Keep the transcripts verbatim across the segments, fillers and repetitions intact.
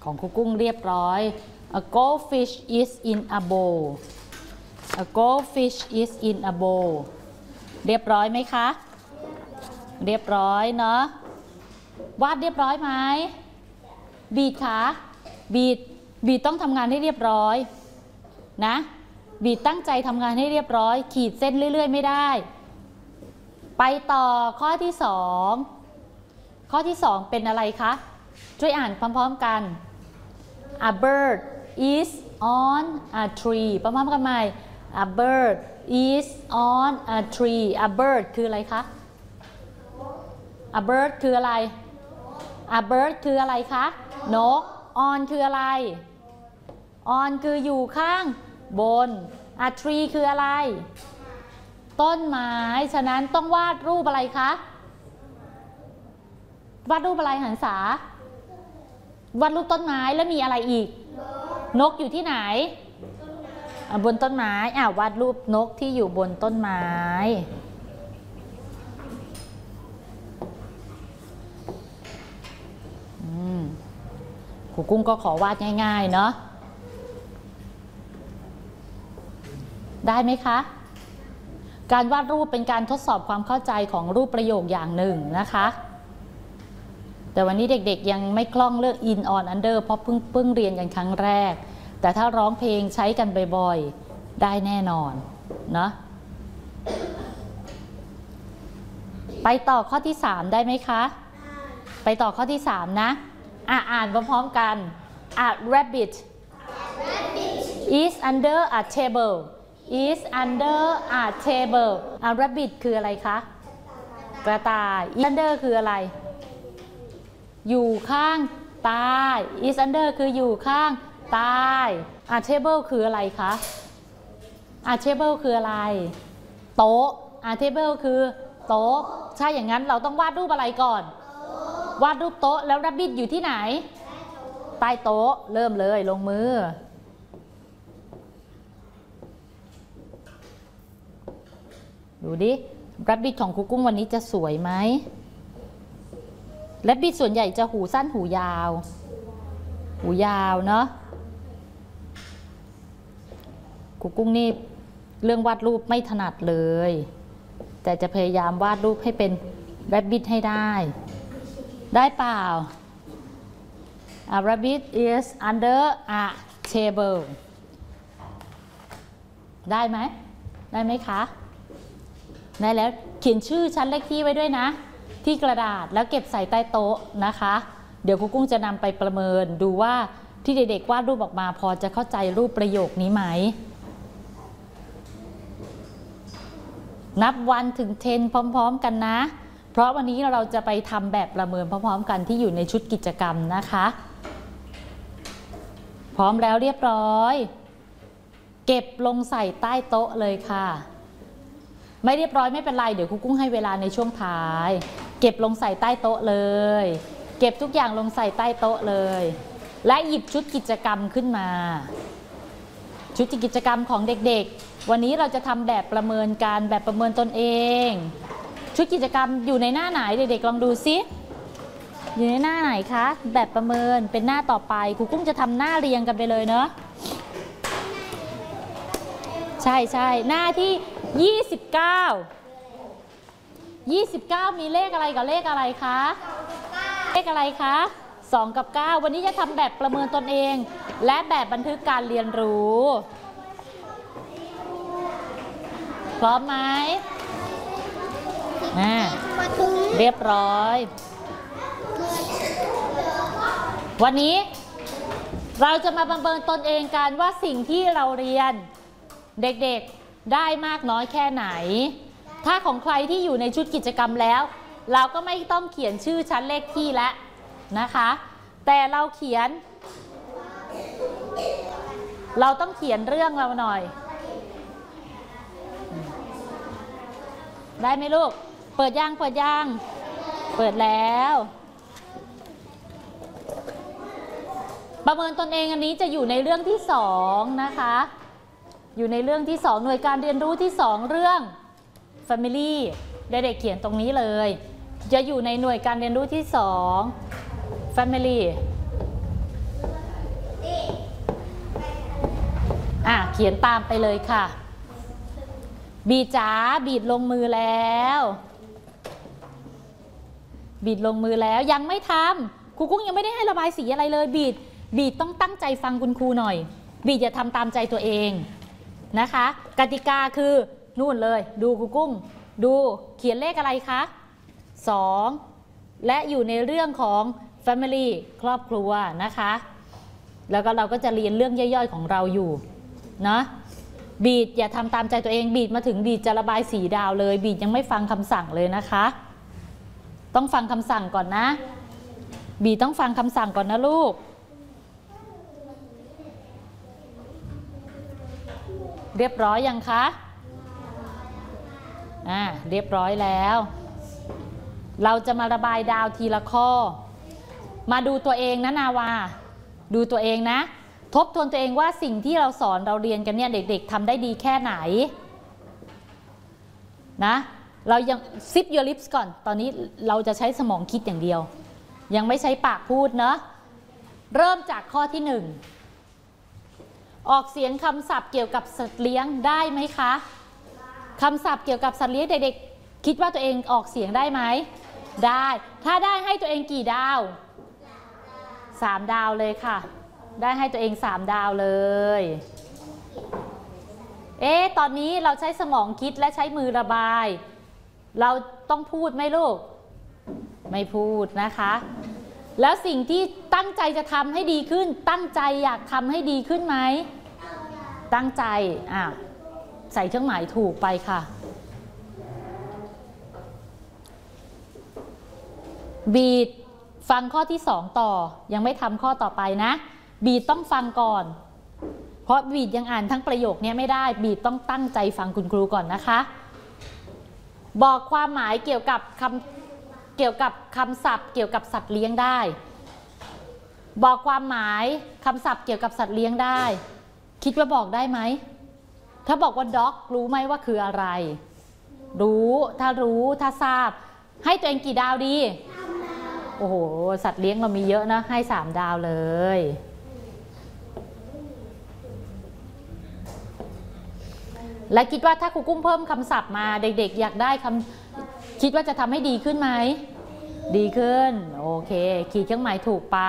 ของครูกุ้งเรียบร้อย A goldfish is in a bowl A goldfish is in a bowl เรียบร้อยไหมคะเรียบร้อยเนาะวาดเรียบร้อยไหมบีดคะบีดบีดต้องทำงานให้เรียบร้อยนะบีดตั้งใจทำงานให้เรียบร้อยขีดเส้นเรื่อยๆไม่ได้ไปต่อข้อที่สองข้อที่สองเป็นอะไรคะช่วยอ่านพร้อมๆกัน A bird is on a tree พร้อมๆกันใหม่ A bird is on a tree A bird คืออะไรคะ A bird คืออะไร A bird คืออะไรคะนก on คืออะไร on คืออยู่ข้างบน A tree คืออะไรต้นไม้ฉะนั้นต้องวาดรูปอะไรคะวาดรูปอะไรหันษาวาดรูปต้นไม้แล้วมีอะไรอีกนกอยู่ที่ไหนบนต้นไม้อ่าวาดรูปนกที่อยู่บนต้นไม้ครูกุ้งก็ขอวาดง่ายๆเนาะได้ไหมคะการวาดรูปเป็นการทดสอบความเข้าใจของรูปประโยคอย่างหนึ่งนะคะแต่วันนี้เด็กๆยังไม่คล่องเรื่อง in on under เพราะเพิ่งเพิ่งเรียนกันครั้งแรกแต่ถ้าร้องเพลงใช้กันบ่อยๆได้แน่นอนเนาะไปต่อข้อที่สามได้ไหมคะไปต่อข้อที่สามนะอ่ะอ่านพร้อมๆกัน A rabbit is under a table is under a table A rabbit คืออะไรคะกระต่าย is under คืออะไรอยู่ข้างใต้ is under คืออยู่ข้างใต้ A table คืออะไรคะ A table คืออะไรโต๊ะ A table คือโต๊ะใช่อย่างนั้นเราต้องวาดรูปอะไรก่อนวาดรูปโต๊ะแล้ว rabbit อยู่ที่ไหนใต้โต๊ะเริ่มเลยลงมือดูดิ rabbit ของครูกุ้งวันนี้จะสวยไหม rabbit ส่วนใหญ่จะหูสั้นหูยาวหูยาวเนาะครูกุ้งนี่เรื่องวาดรูปไม่ถนัดเลยแต่จะพยายามวาดรูปให้เป็น rabbit ให้ได้ได้เปล่า A rabbit is under a table ได้ไหมได้ไหมคะได้แล้วเขียนชื่อชั้นเลขที่ไว้ด้วยนะที่กระดาษแล้วเก็บใส่ใต้โต๊ะนะคะเดี๋ยวครูกุ้งจะนำไปประเมินดูว่าที่เด็กๆวาดรูปออกมาพอจะเข้าใจรูปประโยคนี้ไหมนับวันถึงสิบพร้อมๆกันนะเพราะวันนี้เราจะไปทำแบบประเมินพร้อมๆกันที่อยู่ในชุดกิจกรรมนะคะพร้อมแล้วเรียบร้อยเก็บลงใส่ใต้โต๊ะเลยค่ะไม่เรียบร้อยไม่เป็นไรเดี๋ยวครูกุ้งให้เวลาในช่วงท้ายเก็บลงใส่ใต้โต๊ะเลยเก็บทุกอย่างลงใส่ใต้โต๊ะเลยและหยิบชุดกิจกรรมขึ้นมาชุดกิจกรรมของเด็กๆวันนี้เราจะทำแบบประเมินการแบบประเมินตนเองชุดกิจกรรมอยู่ในหน้าไหนเด็กๆลองดูซิอยู่ในหน้าไหนคะแบบประเมินเป็นหน้าต่อไปครูกุ้งจะทำหน้าเรียงกันไปเลยเนาะใช่ใช่หน้าที่ยี่สิบเก้า ยี่สิบเก้ามีเลขอะไรกับเลขอะไรคะเลขอะไรคะสองกับเก้าวันนี้จะทำแบบประเมินตนเองและแบบบันทึกการเรียนรู้พร้อมไหมอ่าเรียบร้อยวันนี้เราจะมาประเมินตนเองกันว่าสิ่งที่เราเรียนเด็กๆได้มากน้อยแค่ไหนถ้าของใครที่อยู่ในชุดกิจกรรมแล้วเราก็ไม่ต้องเขียนชื่อชั้นเลขที่แล้วนะคะแต่เราเขียนเราต้องเขียนเรื่องเราหน่อยได้ไหมลูกเปิดยังเปิดยังเปิดแล้วประเมินตนเองอันนี้จะอยู่ในเรื่องที่สองนะคะอยู่ในเรื่องที่สองหน่วยการเรียนรู้ที่สองเรื่อง Family เด็กๆเขียนตรงนี้เลยจะอยู่ในหน่วยการเรียนรู้ที่สอง Family อ่ะเขียนตามไปเลยค่ะบีจ๋าบีดลงมือแล้วบีดลงมือแล้วยังไม่ทำครูกุ้งยังไม่ได้ให้ระบายสีอะไรเลยบีดบีดต้องตั้งใจฟังคุณครูหน่อยบีดอย่าทำตามใจตัวเองนะคะกติกาคือนู่นเลยดูครูกุ้งดูเขียนเลขอะไรคะสองและอยู่ในเรื่องของ Family ครอบครัวนะคะแล้วก็เราก็จะเรียนเรื่องย่อยๆของเราอยู่นะบีดอย่าทำตามใจตัวเองบีดมาถึงบีดจะระบายสีดาวเลยบีดยังไม่ฟังคำสั่งเลยนะคะต้องฟังคำสั่งก่อนนะบีดต้องฟังคำสั่งก่อนนะลูกเรียบร้อยยังคะอ่าเรียบร้อยแล้วเราจะมาระบายดาวทีละข้อมาดูตัวเองนะนาวาดูตัวเองนะทบทวนตัวเองว่าสิ่งที่เราสอนเราเรียนกันเนี่ยเด็กๆทำได้ดีแค่ไหนนะเรายังซิป your lips ก่อนตอนนี้เราจะใช้สมองคิดอย่างเดียวยังไม่ใช้ปากพูดเนาะเริ่มจากข้อที่หนึ่งออกเสียงคำศัพท์เกี่ยวกับสัตว์เลี้ยงได้ไหมคะคำศัพท์เกี่ยวกับสัตว์เลี้ยงเด็กๆคิดว่าตัวเองออกเสียงได้ไหมได้ถ้าได้ให้ตัวเองกี่ดาวสามดาวเลยค่ะได้ให้ตัวเองสามดาวเลยเอ๊ะตอนนี้เราใช้สมองคิดและใช้มือระบายเราต้องพูดไหมลูกไม่พูดนะคะแล้วสิ่งที่ตั้งใจจะทำให้ดีขึ้นตั้งใจอยากทำให้ดีขึ้นไหมตั้งใจอ่ะใส่เครื่องหมายถูกไปค่ะบีดฟังข้อที่สองต่อยังไม่ทำข้อต่อไปนะบีดต้องฟังก่อนเพราะบีดยังอ่านทั้งประโยคนี้ไม่ได้บีดต้องตั้งใจฟังคุณครูก่อนนะคะบอกความหมายเกี่ยวกับคำเกี่ยวกับคำศัพท์เกี่ยวกับสัตว์เลี้ยงได้บอกความหมายคำศัพท์เกี่ยวกับสัตว์เลี้ยงได้คิดว่าบอกได้ไหมถ้าบอกว่า dog รู้ไหมว่าคืออะไรรู้ถ้ารู้ถ้าทราบให้ตัวเองกี่ดาวดีโอ้โหสัตว์เลี้ยงเรามีเยอะนะให้สามดาวเลยและคิดว่าถ้าครูกุ้งเพิ่มคำศัพท์มาเด็กๆอยากได้คำคิดว่าจะทำให้ดีขึ้นไหมดีขึ้นโอเคขีดเครื่องหมายถูกไป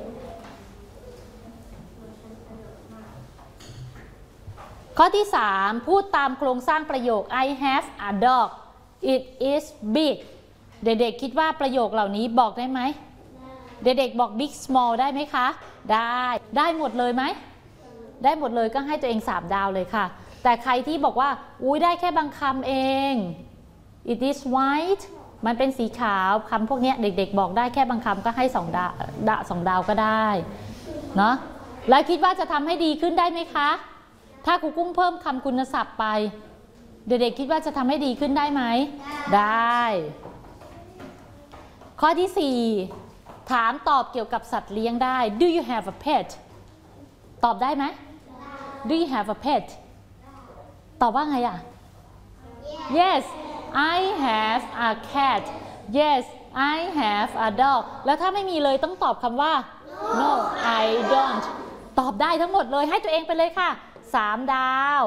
ข้อที่สามพูดตามโครงสร้างประโยค I have a dog it is big เด็กๆคิดว่าประโยคเหล่านี้บอกได้ไหมเด็กๆบอก big small ได้ไหมคะได้ได้หมดเลยไหมได้หมดเลยก็ให้ตัวเองสามดาวเลยค่ะแต่ใครที่บอกว่าอุ้ยได้แค่บางคำเอง it is white มันเป็นสีขาวคำพวกนี้เด็กๆบอกได้แค่บางคำก็ให้สองดาวดะสองดาวก็ได้เนาะแล้วคิดว่าจะทำให้ดีขึ้นได้ไหมคะถ้าครูกุ้งเพิ่มคำคุณศัพท์ไปเด็กๆคิดว่าจะทำให้ดีขึ้นได้ไหมได้ข้อที่สี่ถามตอบเกี่ยวกับสัตว์เลี้ยงได้ Do you have a pet ตอบได้ไหม Do you have a pet ตอบว่าไงอ่ะ Yes I have a cat Yes I have a dog แล้วถ้าไม่มีเลยต้องตอบคำว่า No I don't ตอบได้ทั้งหมดเลยให้ตัวเองไปเลยค่ะสามดาว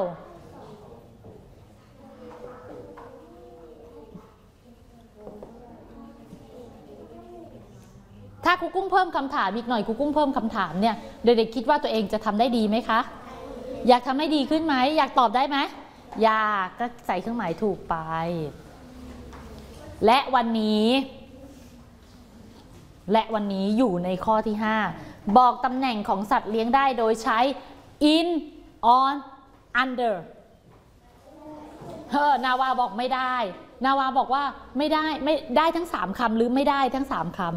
ถ้าครูกุ้งเพิ่มคำถามอีกหน่อยครูกุ้งเพิ่มคำถามเนี่ยเด็กๆคิดว่าตัวเองจะทำได้ดีไหมคะอยากทำให้ดีขึ้นไหมอยากตอบได้ไหมอยากก็ใส่เครื่องหมายถูกไปและวันนี้และวันนี้อยู่ในข้อที่ห้าบอกตำแหน่งของสัตว์เลี้ยงได้โดยใช้ in on under เฮ้อนาวาบอกไม่ได้นาวาบอกว่าไม่ได้ไม่ได้ทั้งสามคำหรือไม่ได้ทั้งสามคำ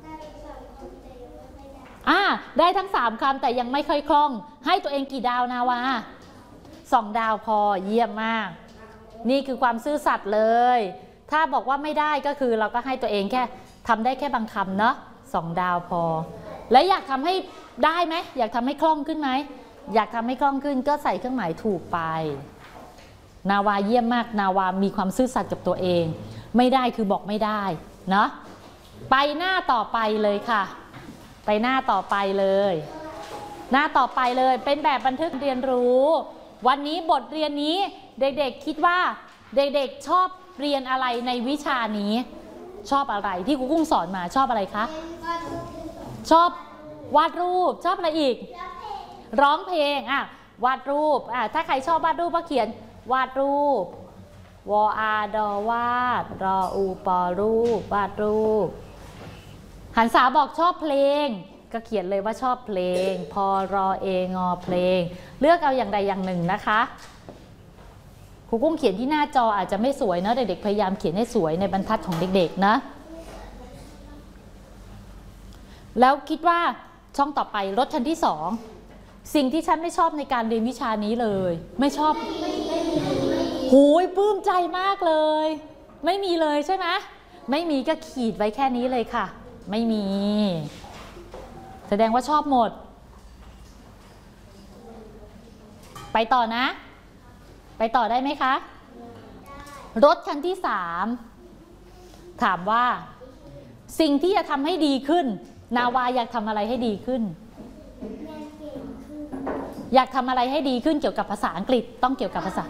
อ่าได้ทั้งสามคำแต่ยังไม่ค่อยคล่องให้ตัวเองกี่ดาวนาวาสองดาวพอเยี่ยมมากนี่คือความซื่อสัตย์เลยถ้าบอกว่าไม่ได้ก็คือเราก็ให้ตัวเองแค่ทำได้แค่บางคำเนาะสองดาวพอและอยากทำให้ได้ไหมอยากทำให้คล่องขึ้นไหมอยากทำให้คล่องขึ้นก็ใส่เครื่องหมายถูกไปนาวาเยี่ยมมากนาวามีความซื่อสัตย์กับตัวเองไม่ได้คือบอกไม่ได้เนาะไปหน้าต่อไปเลยค่ะไปหน้าต่อไปเลยหน้าต่อไปเลยเป็นแบบบันทึกเรียนรู้วันนี้บทเรียนนี้เด็กๆคิดว่าเด็กๆชอบเรียนอะไรในวิชานี้ชอบอะไรที่ครูกุ้งสอนมาชอบอะไรคะชอบวาดรูปชอบอะไรอีกร้องเพลงอ่ะวาดรูปอ่ะถ้าใครชอบวาดรูปก็เขียนวาดรูปวออาดอวาดรออูปอรูปวาดรูปหันษาบอกชอบเพลงก็เขียนเลยว่าชอบเพลงพอรอเองอเพลงเลือกเอาอย่างใดอย่างหนึ่งนะคะครูกุ้งเขียนที่หน้าจออาจจะไม่สวยเนอะเด็กๆพยายามเขียนให้สวยในบรรทัดของเด็กๆนะแล้วคิดว่าช่องต่อไปรถชั้นที่สองสิ่งที่ฉันไม่ชอบในการเรียนวิชานี้เลยไม่ชอบหูยปลื้มใจมากเลยไม่มีเลยใช่ไหมไม่มีก็ขีดไว้แค่นี้เลยค่ะไม่มีแสดงว่าชอบหมดไปต่อนะไปต่อได้ไหมคะรถคันที่สามถามว่าสิ่งที่จะทำให้ดีขึ้นนาวาอยากทำอะไรให้ดีขึ้นอยากทำอะไรให้ดีขึ้นเกี่ยวกับภาษาอังกฤษต้องเกี่ยวกับภาษา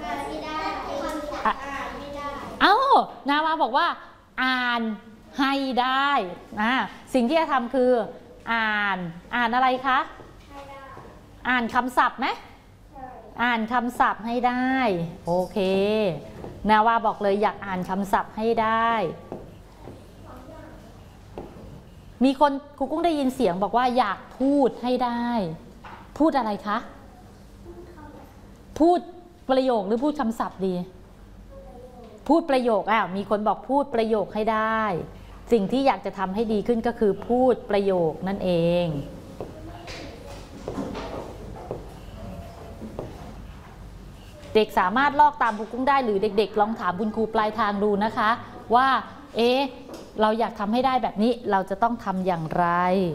เอ้านาวาบอกว่าอ่านให้ได้อ่าสิ่งที่จะทำคืออ่านอ่านอะไรคะอ่านคำศัพท์ไหมอ่านคำศัพท์ให้ได้โอเคนาวาบอกเลยอยากอ่านคำศัพท์ให้ได้มีคนครูกุ้งได้ยินเสียงบอกว่าอยากพูดให้ได้พูดอะไรคะพูดประโยคหรือพูดคำศัพท์ดีพูดประโยคอ่ะมีคนบอกพูดประโยคให้ได้สิ่งที่อยากจะทำให้ดีขึ้นก็คือพูดประโยคนั่นเองเด็กสามารถลอกตามครูกุ้งได้หรือเด็กๆลองถามคุณครูปลายทางดูนะคะว่าเอ๊ะเราอยากทำให้ได้แบบนี้เราจะต้องทำอย่างไร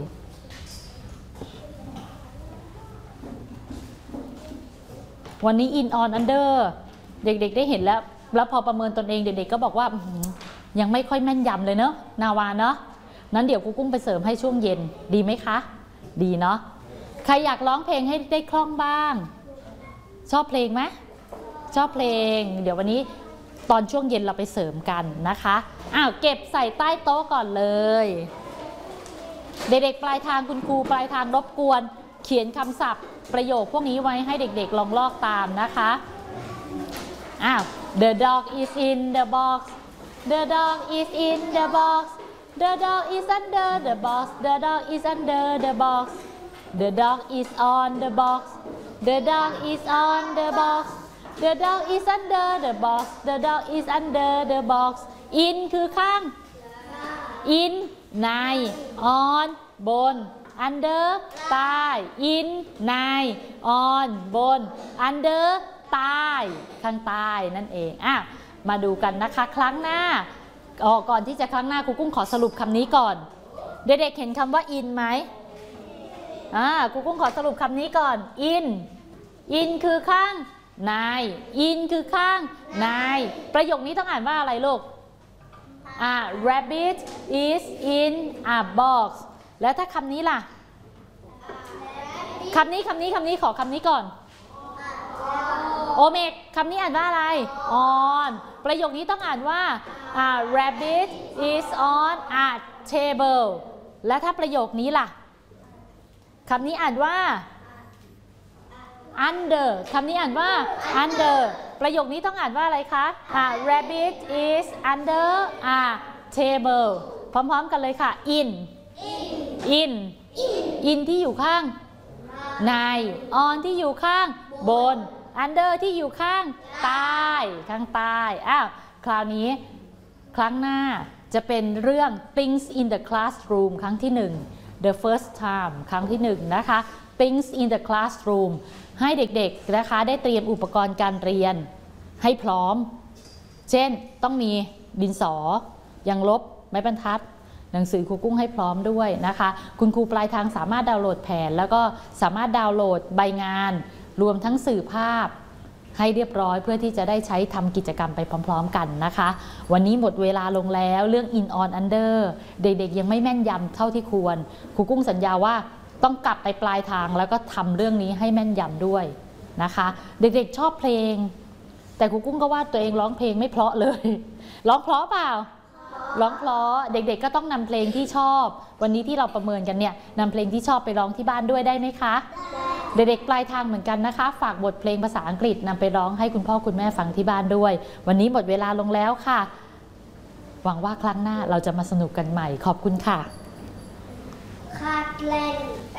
วันนี้ in on under เด็กๆได้เห็นแล้วแล้วพอประเมินตนเองเด็กๆก็บอกว่ายังไม่ค่อยแม่นยำเลยเนอะนาวาเนาะนั้นเดี๋ยวครูกุ้งไปเสริมให้ช่วงเย็นดีไหมคะดีเนาะใครอยากร้องเพลงให้ได้คล่องบ้างชอบเพลงไหมชอบเพลงเดี๋ยววันนี้ตอนช่วงเย็นเราไปเสริมกันนะคะอ้าวเก็บใส่ใต้โต๊ะก่อนเลยเด็กๆปลายทางคุณครูปลายทางรบกวนเขียนคำศัพท์ประโยคพวกนี้ไว้ให้เด็กๆลองลอกตามนะคะอ้าว the dog is in the box the dog is in the box the dog is under the box the dog is under the box the dog is on the box the dog is on the box the dog is under the box the dog is under the box in คือข้าง in ใน on บน under ใต้ in ใน on บน under ใต้ข้างใต้นั่นเองอ่ะมาดูกันนะคะครั้งหน้าอ๋อก่อนที่จะครั้งหน้าครูกุ้งขอสรุปคำนี้ก่อนเด็กๆเห็นคำว่า in ไหมอ่าครูกุ้งขอสรุปคำนี้ก่อน in in คือข้างใน in คือข้างในประโยคนี้ต้องอ่านว่าอะไรลูกอ่า rabbit is in a box แล้วถ้าคำนี้ล่ะคำนี้คำนี้คำนี้ขอคำนี้ก่อนโอเมกคำนี้อ่านว่าอะไร on ประโยคนี้ต้องอ่านว่า a rabbit is on a table และถ้าประโยคนี้ล่ะคำนี้อ่านว่า under คำนี้อ่านว่า under ประโยคนี้ต้องอ่านว่าอะไรคะ a rabbit is under a table พร้อมๆกันเลยค่ะ in in in ที่อยู่ข้างใน on ที่อยู่ข้างบน under ที่อยู่ข้างใต้ข้างใต้อ้าวคราวนี้ครั้งหน้าจะเป็นเรื่อง things in the classroom ครั้งที่หนึ่ง the first time ครั้งที่หนึ่งนะคะ things in the classroom ให้เด็กๆนะคะได้เตรียมอุปกรณ์การเรียนให้พร้อมเช่นต้องมีดินสอยางลบไม้บรรทัดหนังสือครูกุ้งให้พร้อมด้วยนะคะคุณครูปลายทางสามารถดาวน์โหลดแผนแล้วก็สามารถดาวน์โหลดใบงานรวมทั้งสื่อภาพให้เรียบร้อยเพื่อที่จะได้ใช้ทำกิจกรรมไปพร้อมๆกันนะคะวันนี้หมดเวลาลงแล้วเรื่อง in on under เด็กๆยังไม่แม่นยำเท่าที่ควรครูกุ้งสัญญาว่าต้องกลับไปปลายทางแล้วก็ทำเรื่องนี้ให้แม่นยำด้วยนะคะ เด็กๆชอบเพลงแต่ครูกุ้งก็ว่าตัวเองร้องเพลงไม่เพราะเลยร้องเพราะเปล่าร้องเพราะเด็กๆก็ต้องนำเพลงที่ชอบวันนี้ที่เราประเมินกันเนี่ยนำเพลงที่ชอบไปร้องที่บ้านด้วยได้ไหมคะเด็กๆปลายทางเหมือนกันนะคะฝากบทเพลงภาษาอังกฤษนำไปร้องให้คุณพ่อคุณแม่ฟังที่บ้านด้วยวันนี้หมดเวลาลงแล้วค่ะหวังว่าครั้งหน้าเราจะมาสนุกกันใหม่ขอบคุณค่ะคาดเล่น